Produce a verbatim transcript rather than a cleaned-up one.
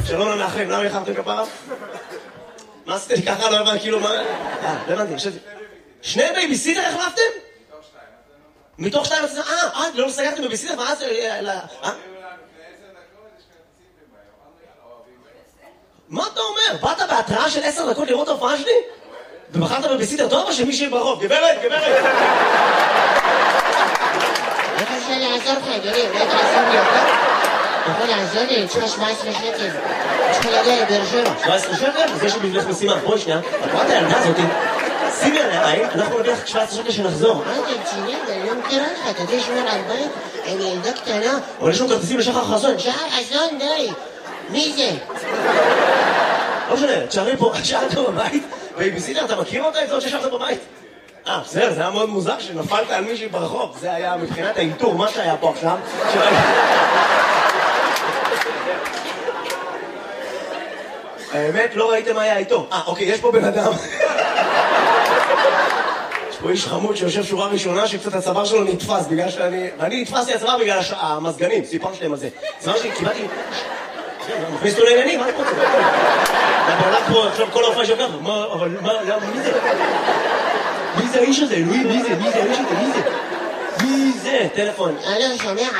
שלום למאחרים, למה יחרתם כפרה? מה עשיתם לי ככה? לא הבנתי, כאילו מה... אה, לא הבנתי, חשבתי. שני בייביסיטר החלפתם? מתוך שתיים. מתוך שתיים? אה, אה, לא סגרתם בייביסיטר? ואז... אה? מה אתה אומר? באת בהתראה של עשר דקות לראות ההופעה שלי? ובחרת בבייביסיטר טוב או שמישהי ברוב? גברת, גברת! איך אפשר לעזור לך, אדוני? אולי תעזור לי אותה? אתה יכול לעזור לי? אני צריכה שבע עשרה שקל. אני צריכה להגיע לבאר שבע. שבע עשרה שקל? אז יש לי בשבילך משימה. בואי שנייה. את רואה את הילדה הזאתי? שימי עליה עין, אנחנו נביא לך שבע עשרה שקל שנחזור. מה אתה רציני? אני לא מכירה לך. אתה יודע לשמור על בית? אני ילדה קטנה. אבל יש לנו כרטיסים לשחר חסון. שחר חסון, די. מי זה? לא משנה, תשארי פה, תשארת בבית, בייביסיטר, אתה מכיר אותה? את זאת ששארת בבית? אה, בסדר, זה היה מאוד מוזר שנפלת על מישהי ברחוב. זה היה מבחינת האינטור, מה שהיה פה עכשיו. האמת, לא ראיתם מה היה איתו. אה, אוקיי, יש פה בן אדם. יש פה איש חמוד שיושב שורה ראשונה שקצת הצוואר שלו נתפס בגלל שאני... ואני נתפסתי הצוואר בגלל המזגנים, סיפרתי להם על זה. הצוואר שלי, קיבלתי... מכניס אותו לעניינים, מה אני רוצה? בעולם פה, עכשיו כל ההופעה שכך, מה, אבל מה, למה, מי זה? מי זה האיש הזה? אלוהים, מי זה? מי זה האיש הזה? מי זה? מי זה? טלפון. אני לא שומע.